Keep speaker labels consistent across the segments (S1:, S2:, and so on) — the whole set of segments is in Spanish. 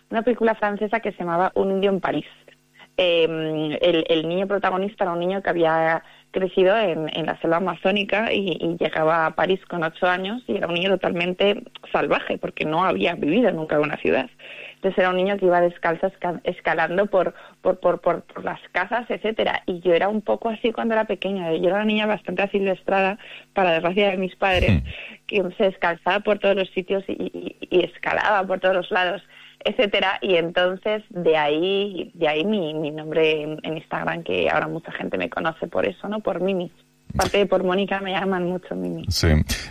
S1: una película francesa que se llamaba Un indio en París. El niño protagonista era un niño que había crecido en la selva amazónica y llegaba a París con 8 años y era un niño totalmente salvaje porque no había vivido nunca en una ciudad. Entonces era un niño que iba descalzo escalando por las casas, etcétera. Y yo era un poco así cuando era pequeña. Yo era una niña bastante asilvestrada, para desgracia de mis padres, que se descalzaba por todos los sitios y escalaba por todos los lados, etcétera. Y entonces de ahí mi nombre en Instagram, que ahora mucha gente me conoce por eso, ¿no? Por Mimi. Aparte de por Mónica, me llaman mucho Mimi.
S2: Sí.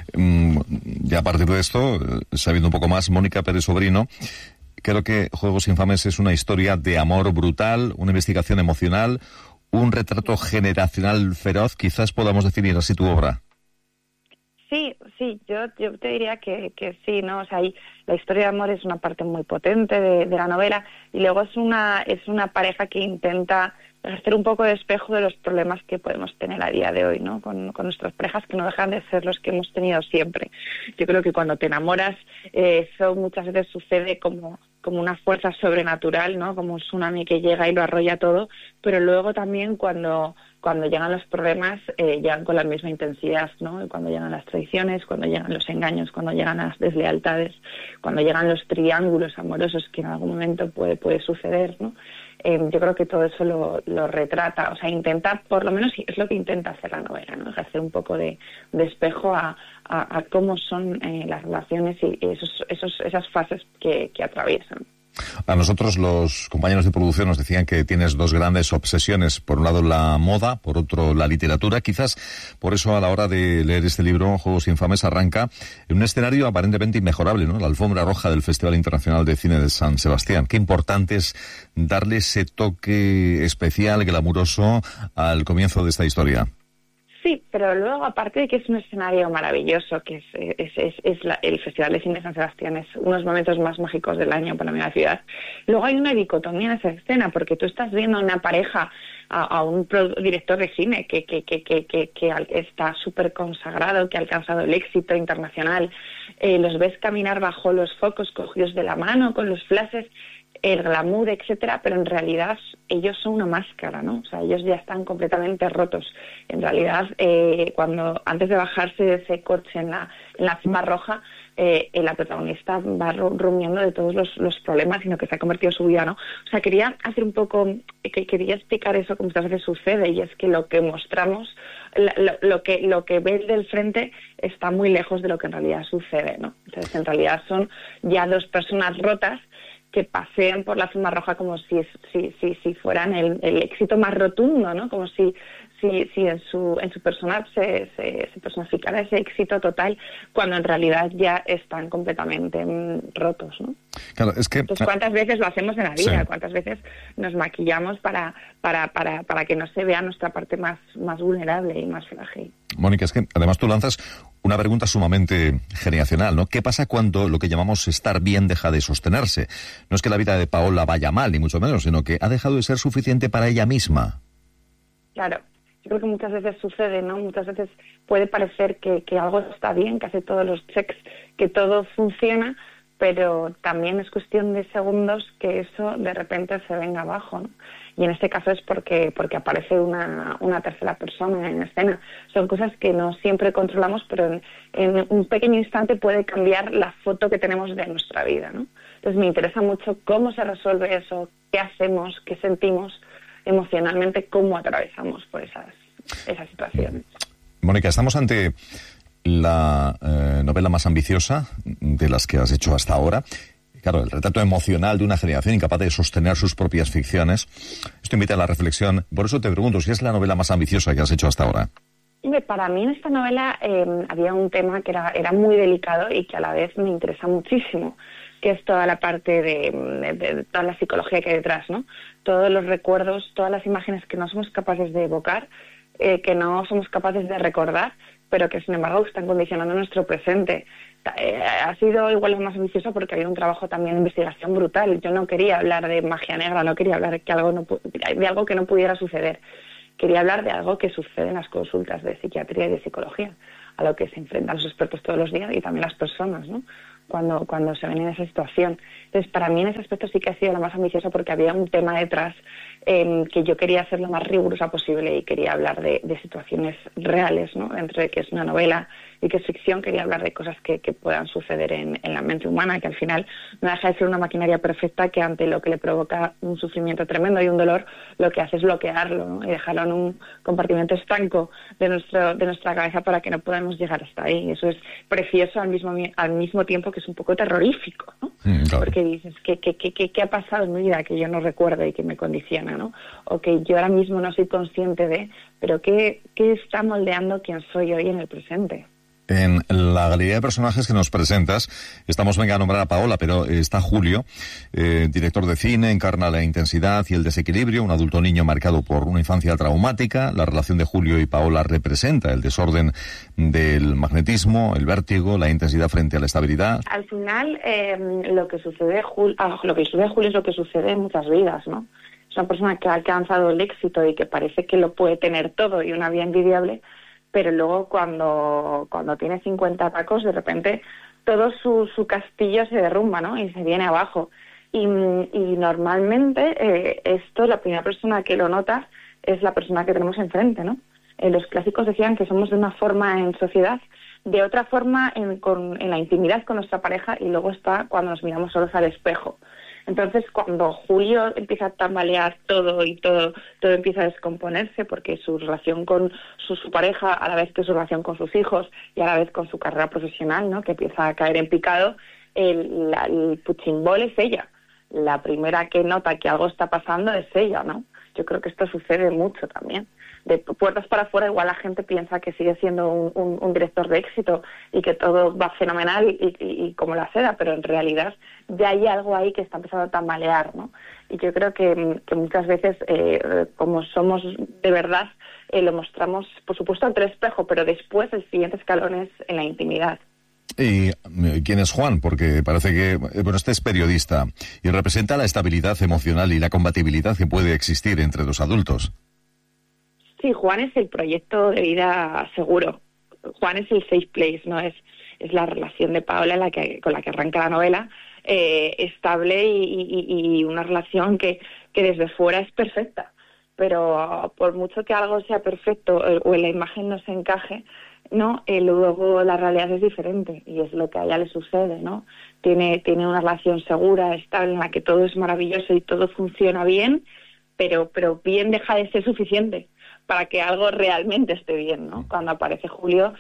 S2: Ya a partir de esto, sabiendo un poco más, Mónica Pérez Sobrino, creo que Juegos Infames es una historia de amor brutal, una investigación emocional, un retrato generacional feroz. Quizás podamos definir así tu obra.
S1: Sí, yo te diría que sí, ¿no? O sea, la historia de amor es una parte muy potente de la novela, y luego es una pareja que intenta hacer un poco de espejo de los problemas que podemos tener a día de hoy, ¿no? Con nuestras parejas, que no dejan de ser los que hemos tenido siempre. Yo creo que cuando te enamoras, eso muchas veces sucede como una fuerza sobrenatural, ¿no? Como un tsunami que llega y lo arrolla todo, pero luego también cuando llegan los problemas, llegan con la misma intensidad, ¿no? Cuando llegan las traiciones, cuando llegan los engaños, cuando llegan las deslealtades, cuando llegan los triángulos amorosos que en algún momento puede suceder, ¿no? Yo creo que todo eso lo retrata, o sea, intenta, por lo menos es lo que intenta hacer la novela, ¿no? Hacer un poco de espejo a cómo son las relaciones y esas fases que atraviesan.
S2: A nosotros los compañeros de producción nos decían que tienes dos grandes obsesiones, por un lado la moda, por otro la literatura. Quizás por eso a la hora de leer este libro, Juegos Infames, arranca en un escenario aparentemente inmejorable, ¿no? La alfombra roja del Festival Internacional de Cine de San Sebastián. Qué importante es darle ese toque especial, glamuroso al comienzo de esta historia.
S1: Sí, pero luego, aparte de que es un escenario maravilloso, que el Festival de Cine de San Sebastián es uno de los momentos más mágicos del año para mí, la ciudad, luego hay una dicotomía en esa escena, porque tú estás viendo a una pareja, a un director de cine que está súper consagrado, que ha alcanzado el éxito internacional, los ves caminar bajo los focos, cogidos de la mano, con los flashes, el glamour, etcétera, pero en realidad ellos son una máscara, ¿no? O sea, ellos ya están completamente rotos. En realidad, antes de bajarse de ese coche en la cima roja, la protagonista va rumiando de todos los problemas y lo que se ha convertido en su vida, ¿no? O sea, quería hacer quería explicar eso que muchas veces sucede, y es que lo que mostramos, lo que ves del frente está muy lejos de lo que en realidad sucede, ¿no? Entonces, en realidad son ya dos personas rotas que pasean por la alfombra roja como si fueran el éxito más rotundo, ¿no? Como si en su persona se personificara ese éxito total, cuando en realidad ya están completamente rotos, ¿no?
S2: Claro, es que...
S1: Entonces, ¿cuántas veces lo hacemos en la vida?
S2: Sí.
S1: ¿Cuántas veces nos maquillamos para que no se vea nuestra parte más vulnerable y más frágil?
S2: Mónica, es que además tú lanzas una pregunta sumamente generacional, ¿no? ¿Qué pasa cuando lo que llamamos estar bien deja de sostenerse? No es que la vida de Paola vaya mal, ni mucho menos, sino que ha dejado de ser suficiente para ella misma.
S1: Claro. Yo creo que muchas veces sucede, ¿no? Muchas veces puede parecer que algo está bien, que hace todos los checks, que todo funciona, pero también es cuestión de segundos que eso de repente se venga abajo, ¿no? Y en este caso es porque aparece una tercera persona en escena. Son cosas que no siempre controlamos, pero en un pequeño instante puede cambiar la foto que tenemos de nuestra vida, ¿no? Entonces me interesa mucho cómo se resuelve eso, qué hacemos, qué sentimos emocionalmente, cómo atravesamos por esas situaciones.
S2: Mónica, estamos ante la novela más ambiciosa de las que has hecho hasta ahora. Claro, el retrato emocional de una generación incapaz de sostener sus propias ficciones. Esto invita a la reflexión. Por eso te pregunto si es la novela más ambiciosa que has hecho hasta ahora.
S1: Para mí en esta novela había un tema que era muy delicado y que a la vez me interesa muchísimo, que es toda la parte de toda la psicología que hay detrás, ¿no? Todos los recuerdos, todas las imágenes que no somos capaces de evocar, que no somos capaces de recordar, pero que sin embargo están condicionando nuestro presente. Ha sido igual lo más ambicioso porque ha habido un trabajo también de investigación brutal. Yo no quería hablar de magia negra, no quería hablar de algo que no pudiera suceder. Quería hablar de algo que sucede en las consultas de psiquiatría y de psicología, a lo que se enfrentan los expertos todos los días y también las personas, ¿no? cuando se ven en esa situación. Entonces, para mí en ese aspecto sí que ha sido lo más ambicioso, porque había un tema detrás que yo quería hacer lo más rigurosa posible y quería hablar de situaciones reales, ¿no? Dentro de que es una novela y que es ficción, quería hablar de cosas que puedan suceder en la mente humana, que al final no deja de ser una maquinaria perfecta que ante lo que le provoca un sufrimiento tremendo y un dolor, lo que hace es bloquearlo, ¿no? Y dejarlo en un compartimento estanco de nuestra cabeza para que no podamos llegar hasta ahí. Y eso es precioso al mismo tiempo que es un poco terrorífico, ¿no? Claro. Porque dices, ¿qué ha pasado en mi vida que yo no recuerdo y que me condiciona, ¿no? O que yo ahora mismo no soy consciente de, pero ¿qué está moldeando quién soy hoy en el presente?
S2: En la galería de personajes que nos presentas, venga a nombrar a Paola, pero está Julio, director de cine, encarna la intensidad y el desequilibrio, un adulto niño marcado por una infancia traumática. La relación de Julio y Paola representa el desorden del magnetismo, el vértigo, la intensidad frente a la estabilidad.
S1: Al final, lo que sucede a Julio es lo que sucede en muchas vidas, ¿no? Es una persona que ha alcanzado el éxito y que parece que lo puede tener todo y una vida envidiable, pero luego cuando tiene 50 tacos, de repente todo su castillo se derrumba, ¿no? Y se viene abajo. Y normalmente esto, la primera persona que lo nota es la persona que tenemos enfrente, ¿no? Los clásicos decían que somos de una forma en sociedad, de otra forma en la intimidad con nuestra pareja, y luego está cuando nos miramos solos al espejo. Entonces, cuando Julio empieza a tambalear todo y todo empieza a descomponerse, porque su relación con su pareja, a la vez que su relación con sus hijos y a la vez con su carrera profesional, ¿no?, que empieza a caer en picado, el puchimbol es ella. La primera que nota que algo está pasando es ella, ¿no? Yo creo que esto sucede mucho también. De puertas para afuera igual la gente piensa que sigue siendo un director de éxito y que todo va fenomenal y como la seda, pero en realidad ya hay algo ahí que está empezando a tambalear, ¿no? Y yo creo que muchas veces, como somos de verdad, lo mostramos, por supuesto, ante el espejo, pero después el siguiente escalón es en la intimidad.
S2: ¿Y quién es Juan? Porque parece que, este es periodista y representa la estabilidad emocional y la compatibilidad que puede existir entre dos adultos.
S1: Sí, Juan es el proyecto de vida seguro. Juan es el safe place, ¿no? Es la relación de Paola con la que arranca la novela, estable y una relación que desde fuera es perfecta. Pero por mucho que algo sea perfecto o en la imagen no se encaje, ¿no? Luego la realidad es diferente y es lo que a ella le sucede, ¿no? Tiene una relación segura, estable, en la que todo es maravilloso y todo funciona bien, pero bien deja de ser suficiente para que algo realmente esté bien, ¿no? Cuando aparece Julio,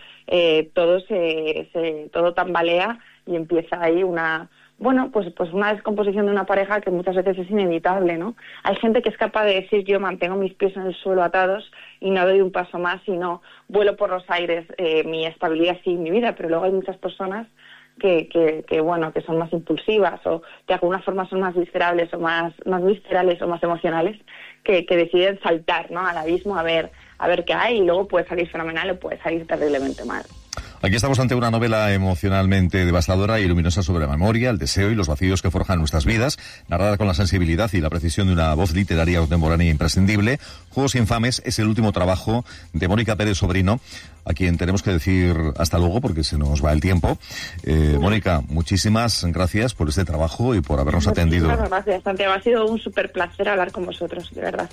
S1: todo tambalea y empieza ahí una descomposición de una pareja que muchas veces es inevitable, ¿no? Hay gente que es capaz de decir, yo mantengo mis pies en el suelo atados y no doy un paso más y no vuelo por los aires, mi estabilidad sí, mi vida, pero luego hay muchas personas que son más impulsivas o de alguna forma son más viscerales o más viscerales o más emocionales que deciden saltar, ¿no?, al abismo a ver qué hay, y luego puede salir fenomenal o puede salir terriblemente mal.
S2: Aquí estamos ante una novela emocionalmente devastadora y luminosa sobre la memoria, el deseo y los vacíos que forjan nuestras vidas, narrada con la sensibilidad y la precisión de una voz literaria contemporánea e imprescindible. Juegos Infames es el último trabajo de Mónica Pérez Sobrino, a quien tenemos que decir hasta luego porque se nos va el tiempo. Mónica, muchísimas gracias por este trabajo y por habernos atendido.
S1: Muchas gracias, Santiago. Ha sido un súper placer hablar con vosotros, de verdad.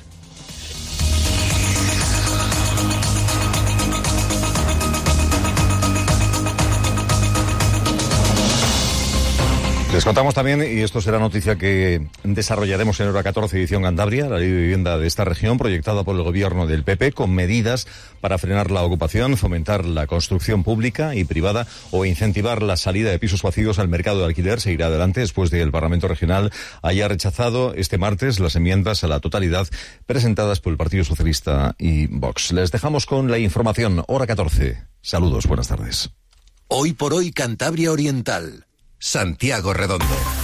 S2: Les contamos también, y esto será noticia que desarrollaremos en Hora 14, edición Cantabria, la ley de vivienda de esta región, proyectada por el gobierno del PP, con medidas para frenar la ocupación, fomentar la construcción pública y privada o incentivar la salida de pisos vacíos al mercado de alquiler. Seguirá adelante después de que el Parlamento Regional haya rechazado este martes las enmiendas a la totalidad presentadas por el Partido Socialista y Vox. Les dejamos con la información. Hora 14. Saludos, buenas tardes.
S3: Hoy por hoy, Cantabria Oriental. Santiago Redondo.